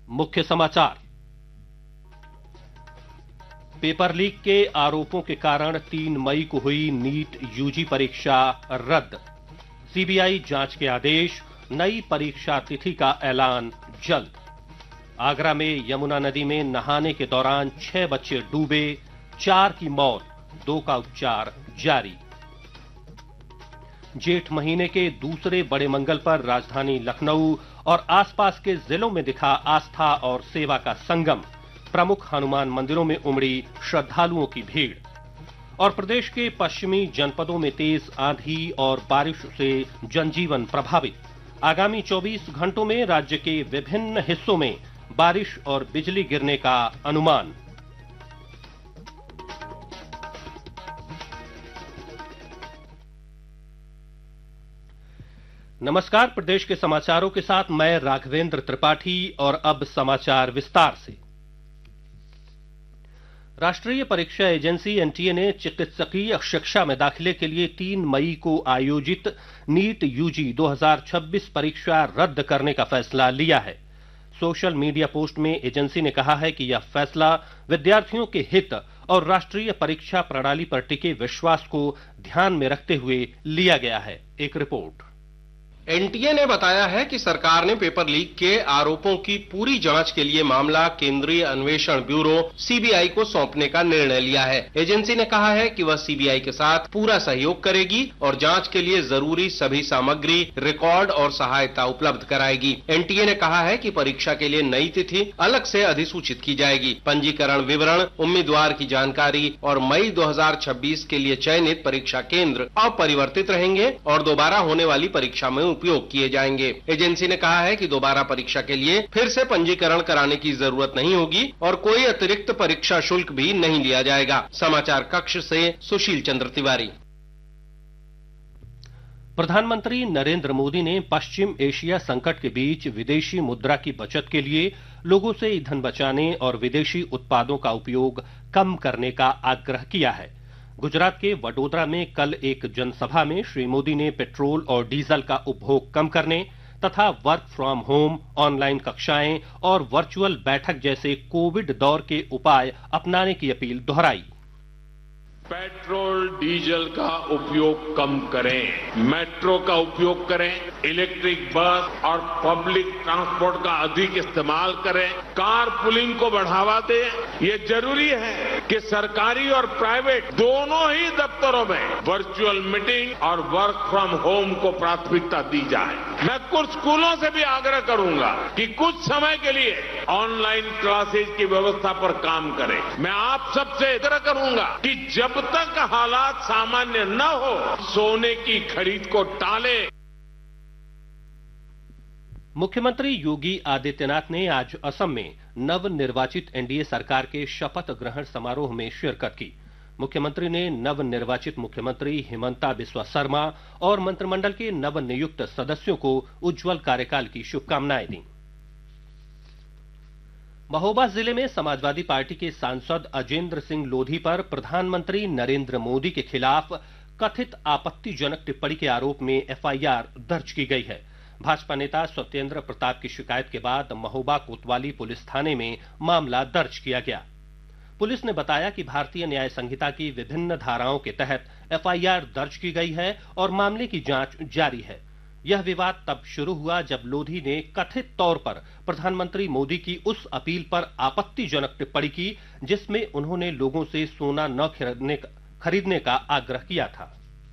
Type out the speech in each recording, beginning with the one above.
मुख्य समाचार। Paper leak के आरोपों के कारण 3 मई को हुई नीट यूजी परीक्षा रद्द। सीबीआई जांच के आदेश, नई परीक्षा तिथि का ऐलान जल्द। आगरा में यमुना नदी में नहाने के दौरान 6 बच्चे डूबे, 4 की मौत, 2 का उपचार जारी। जेठ महीने के दूसरे बड़े मंगल पर राजधानी लखनऊ और आसपास के जिलों में दिखा आस्था और सेवा का संगम। प्रमुख हनुमान मंदिरों में उमड़ी श्रद्धालुओं की भीड़। और प्रदेश के पश्चिमी जनपदों में तेज आंधी और बारिश से जनजीवन प्रभावित। आगामी 24 घंटों में राज्य के विभिन्न हिस्सों में बारिश और बिजली गिरने का अनुमान। नमस्कार, प्रदेश के समाचारों के साथ मैं राघवेंद्र त्रिपाठी और अब समाचार विस्तार से। राष्ट्रीय परीक्षा एजेंसी एनटीए ने चिकित्सकीय शिक्षा में दाखिले के लिए 3 मई को आयोजित नीट यूजी 2026 परीक्षा रद्द करने का फैसला लिया है। सोशल मीडिया पोस्ट में एजेंसी ने कहा है कि यह फैसला विद्यार्थियों के हित और राष्ट्रीय परीक्षा प्रणाली पर टिके विश्वास को ध्यान में रखते हुए लिया गया है। एक रिपोर्ट। एनटीए ने बताया है कि सरकार ने पेपर लीक के आरोपों की पूरी जांच के लिए मामला केंद्रीय अन्वेषण ब्यूरो सीबीआई को सौंपने का निर्णय लिया है। एजेंसी ने कहा है कि वह सीबीआई के साथ पूरा सहयोग करेगी और जांच के लिए जरूरी सभी सामग्री, रिकॉर्ड और सहायता उपलब्ध कराएगी। एनटीए ने कहा है कि परीक्षा के लिए नई तिथि अलग से अधिसूचित की जाएगी। पंजीकरण विवरण, उम्मीदवार की जानकारी और मई 2026 के लिए चयनित परीक्षा केंद्र अपरिवर्तित रहेंगे और दोबारा होने वाली परीक्षा में उपयोग किए जाएंगे। एजेंसी ने कहा है कि दोबारा परीक्षा के लिए फिर से पंजीकरण कराने की जरूरत नहीं होगी और कोई अतिरिक्त परीक्षा शुल्क भी नहीं लिया जाएगा। समाचार कक्ष से सुशील चंद्र तिवारी। प्रधानमंत्री नरेंद्र मोदी ने पश्चिम एशिया संकट के बीच विदेशी मुद्रा की बचत के लिए लोगों से ईंधन बचाने और विदेशी उत्पादों का उपयोग कम करने का आग्रह किया है। गुजरात के वडोदरा में कल एक जनसभा में श्री मोदी ने पेट्रोल और डीजल का उपभोग कम करने तथा वर्क फ्रॉम होम, ऑनलाइन कक्षाएं और वर्चुअल बैठक जैसे कोविड दौर के उपाय अपनाने की अपील दोहराई। पेट्रोल डीजल का उपयोग कम करें, मेट्रो का उपयोग करें, इलेक्ट्रिक बस और पब्लिक ट्रांसपोर्ट का अधिक इस्तेमाल करें, कार पुलिंग को बढ़ावा दें। ये जरूरी है कि सरकारी और प्राइवेट दोनों ही दफ्तरों में वर्चुअल मीटिंग और वर्क फ्रॉम होम को प्राथमिकता दी जाए। मैं कुछ स्कूलों से भी आग्रह करूंगा कि कुछ समय के लिए ऑनलाइन क्लासेज की व्यवस्था पर काम करें। मैं आप सबसे आग्रह करूंगा कि जब तक हालात सामान्य न हो, सोने की खरीद को टालें। मुख्यमंत्री योगी आदित्यनाथ ने आज असम में नवनिर्वाचित एनडीए सरकार के शपथ ग्रहण समारोह में शिरकत की। मुख्यमंत्री ने नवनिर्वाचित मुख्यमंत्री हिमंता बिस्वा शर्मा और मंत्रिमंडल के नवनियुक्त सदस्यों को उज्जवल कार्यकाल की शुभकामनाएं दी। महोबा जिले में समाजवादी पार्टी के सांसद अजेंद्र सिंह लोधी पर प्रधानमंत्री नरेंद्र मोदी के खिलाफ कथित आपत्तिजनक टिप्पणी के आरोप में एफआईआर दर्ज की गई है। भाजपा नेता सत्येंद्र प्रताप की शिकायत के बाद महोबा कोतवाली पुलिस थाने में मामला दर्ज किया गया। पुलिस ने बताया कि भारतीय न्याय संहिता की विभिन्न धाराओं के तहत एफआईआर दर्ज की गई है और मामले की जांच जारी है। यह विवाद तब शुरू हुआ जब लोधी ने कथित तौर पर प्रधानमंत्री मोदी की उस अपील पर आपत्तिजनक टिप्पणी की जिसमें उन्होंने लोगों से सोना न खरीदने का आग्रह किया था।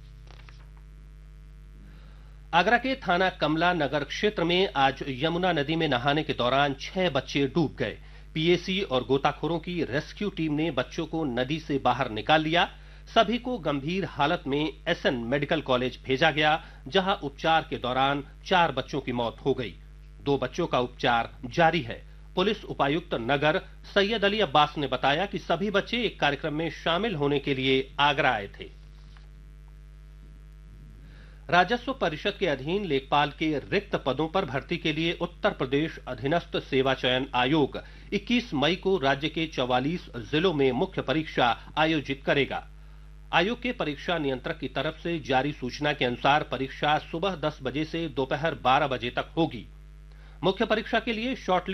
आगरा के थाना कमला नगर क्षेत्र में आज यमुना नदी में नहाने के दौरान 6 बच्चे डूब गए। पीएसी और गोताखोरों की रेस्क्यू टीम ने बच्चों को नदी से बाहर निकाल लिया। सभी को गंभीर हालत में एसएन मेडिकल कॉलेज भेजा गया, जहां उपचार के दौरान 4 बच्चों की मौत हो गई। 2 बच्चों का उपचार जारी है। पुलिस उपायुक्त नगर सैयद अली अब्बास ने बताया कि सभी बच्चे एक कार्यक्रम में शामिल होने के लिए आगरा आए थे। राजस्व परिषद के अधीन लेखपाल के रिक्त पदों पर भर्ती के लिए उत्तर प्रदेश अधीनस्थ सेवा चयन आयोग 21 मई को राज्य के 44 जिलों में मुख्य परीक्षा आयोजित करेगा। आयोग के परीक्षा नियंत्रक की तरफ से जारी सूचना के अनुसार परीक्षा सुबह 10 बजे से दोपहर 12 बजे तक होगी। मुख्य परीक्षा के लिए शॉर्ट